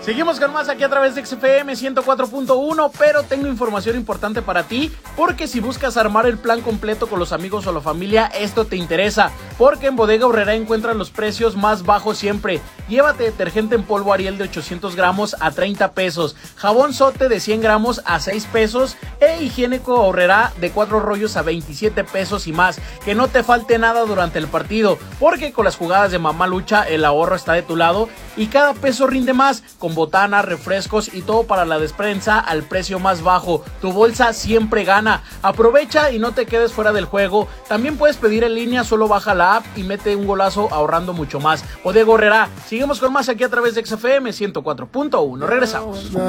Seguimos con más aquí a través de XFM 104.1, pero tengo información importante para ti, porque si buscas armar el plan completo con los amigos o la familia, esto te interesa, porque en Bodega Aurrerá encuentran los precios más bajos siempre. Llévate detergente en polvo Ariel de 800 gramos a 30 pesos, jabón Sote de 100 gramos a 6 pesos e higiénico Aurrerá de 4 rollos a 27 pesos y más. Que no te falte nada durante el partido, porque con las jugadas de Mamá Lucha el ahorro está de tu lado y cada peso rinde más, con botanas, refrescos y todo para la despensa al precio más bajo. Tu bolsa siempre gana. Aprovecha y no te quedes fuera del juego. También puedes pedir en línea, solo baja la app y mete un golazo ahorrando mucho más. Bodega Aurrerá. Seguimos con más aquí a través de XFM 104.1. Regresamos.